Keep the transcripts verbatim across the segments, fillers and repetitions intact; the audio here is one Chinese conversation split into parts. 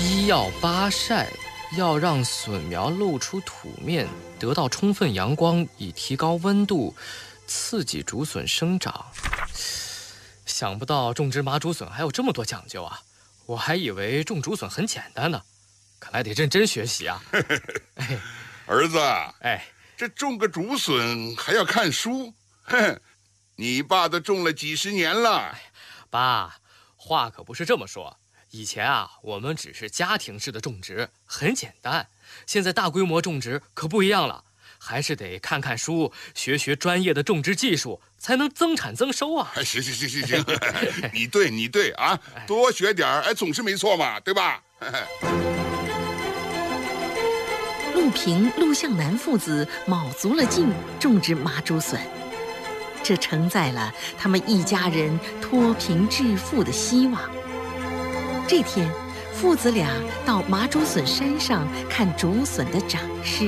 一要八晒，要让笋苗露出土面，得到充分阳光，以提高温度，刺激竹笋生长。想不到种植麻竹笋还有这么多讲究啊！我还以为种竹笋很简单呢，看来得认真学习啊。 儿子， 哎， 这种个竹笋还要看书，哼，你爸都种了几十年了。哎， 爸，话可不是这么说。以前啊，我们只是家庭式的种植，很简单。现在大规模种植可不一样了，还是得看看书，学学专业的种植技术，才能增产增收啊。 行行行行行，你对你对啊，多学点哎，总是没错嘛，对吧？ 陆平、陆向南父子卯足了劲种植麻竹笋，这承载了他们一家人脱贫致富的希望。这天，父子俩到麻竹笋山上看竹笋的长势。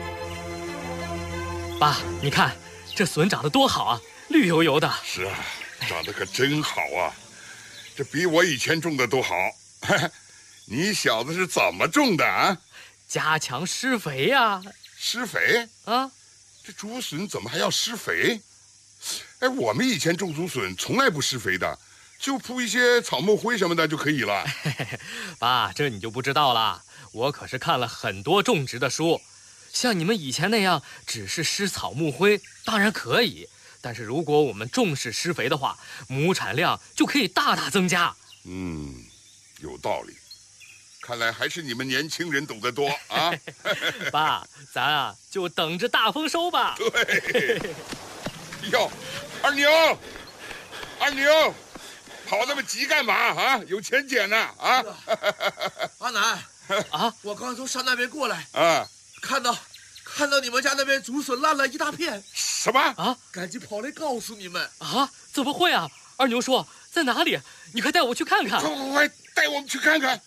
爸，你看这笋长得多好啊，绿油油的。 是啊，长得可真好啊，这比我以前种的都好。你小子是怎么种的啊？ 加强施肥呀。 施肥啊？ 这竹笋怎么还要施肥？哎，我们以前种竹笋从来不施肥的，就铺一些草木灰什么的就可以了。 爸，这你就不知道了，我可是看了很多种植的书。像你们以前那样只是施草木灰当然可以，但是如果我们重视施肥的话，亩产量就可以大大增加。 嗯，有道理，看来还是你们年轻人懂得多啊。 爸，咱啊就等着大丰收吧。 对。哟，二牛，二牛，跑那么急干嘛啊？有钱捡呢啊！ 阿南啊， 我刚从山那边过来啊， 看到看到你们家那边竹笋烂了一大片。 什么啊？ 赶紧跑来告诉你们啊！怎么会啊？二牛叔在哪里？你快带我去看看！ 快快快，带我们去看看！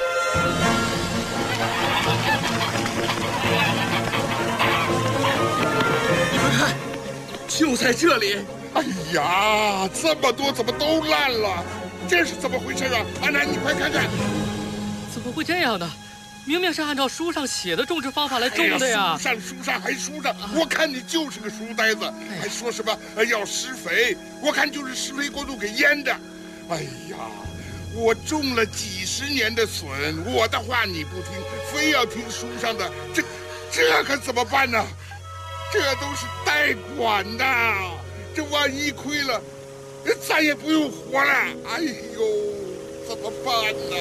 你们看，就在这里。 哎呀，这么多怎么都烂了？这是怎么回事啊？阿南，你快看看！ 怎么会这样呢？明明是按照书上写的种植方法来种的呀！ 哎、书上书上还书上，我看你就是个书呆子， 哎、 还说什么要施肥？我看就是施肥过度给淹的。哎呀，我种了几十年的笋，我的话你不听，非要听书上的，这这可怎么办呢？这都是代管的，这万一亏了，再也不用活了。哎呦，怎么办呢？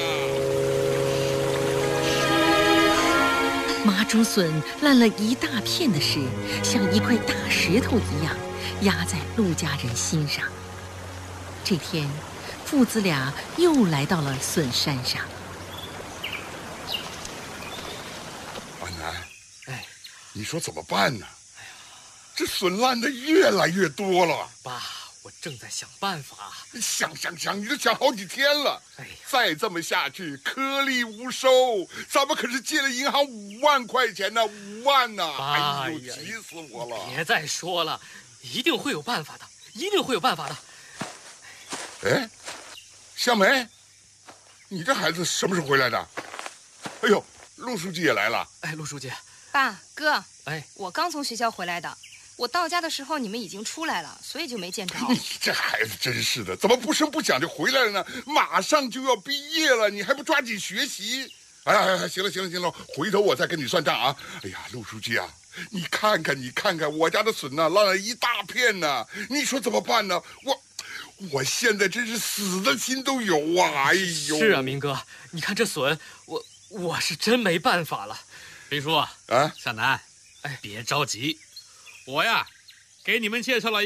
麻竹笋烂了一大片的事，像一块大石头一样压在陆家人心上。这天，父子俩又来到了笋山上。 阿南， 哎， 你说怎么办呢？哎呀，这笋烂的越来越多了。 爸，我正在想办法。 想想想，你都想好几天了。 哎呀， 再这么下去，颗粒无收。咱们可是借了银行五万块钱呢，五万呢！哎呦，急死我了！ 别再说了，一定会有办法的，一定会有办法的。 哎，向梅，你这孩子什么时候回来的？哎呦，陆书记也来了。 哎，陆书记， 爸哥， 哎， 我刚从学校回来的。我到家的时候你们已经出来了，所以就没见着。 这孩子真是的，怎么不声不响就回来了呢？马上就要毕业了，你还不抓紧学习？哎呀，行了行了行了，回头我再跟你算账啊！哎呀，陆书记啊，你看看你看看，我家的笋呢，烂了一大片呢，你说怎么办呢？我我现在真是死的心都有啊！哎呦， 是啊，明哥，你看这笋，我我是真没办法了。 林叔啊， 啊， 向南，哎，别着急。我呀，给你们介绍了一